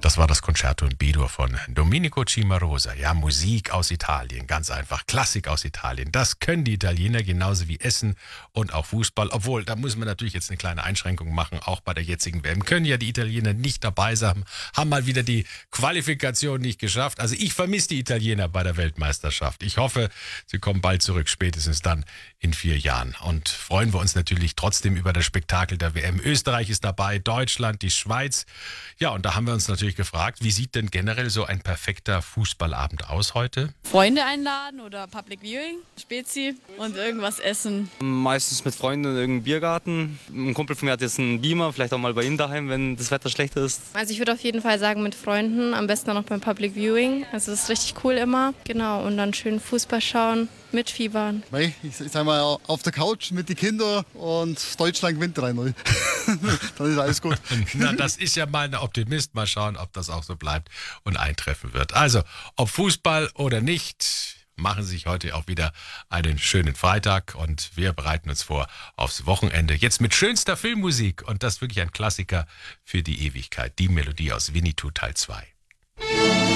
Das war das Concerto in B-Dur von Domenico Cimarosa. Ja, Musik aus Italien, ganz einfach. Klassik aus Italien. Das können die Italiener genauso wie Essen und auch Fußball. Obwohl, da muss man natürlich jetzt eine kleine Einschränkung machen. Auch bei der jetzigen WM können ja die Italiener nicht dabei sein. Haben mal wieder die Qualifikation nicht geschafft. Also ich vermisse die Italiener bei der Weltmeisterschaft. Ich hoffe, sie kommen bald zurück, spätestens dann in 4 Jahren. Und freuen wir uns natürlich trotzdem über das Spektakel der WM. Österreich ist dabei, Deutschland, die Schweiz. Ja, und da haben wir uns natürlich gefragt, wie sieht denn generell so ein perfekter Fußballabend aus heute? Freunde einladen oder Public Viewing, Spezi und irgendwas essen. Meistens mit Freunden in irgendeinem Biergarten. Ein Kumpel von mir hat jetzt einen Beamer, vielleicht auch mal bei ihm daheim, wenn das Wetter schlecht ist. Also ich würde auf jeden Fall sagen mit Freunden, am besten auch noch beim Public Viewing. Also das ist richtig cool immer. Genau, und dann schön Fußball schauen, mitfiebern. Ich sag mal, auf der Couch mit den Kindern und Deutschland gewinnt 3-0. Dann ist alles gut. Na, das ist ja mal ein Optimist. Mal schauen, ob das auch so bleibt und eintreffen wird. Also, ob Fußball oder nicht, machen Sie sich heute auch wieder einen schönen Freitag und wir bereiten uns vor aufs Wochenende. Jetzt mit schönster Filmmusik und das wirklich ein Klassiker für die Ewigkeit. Die Melodie aus Winnetou Teil 2.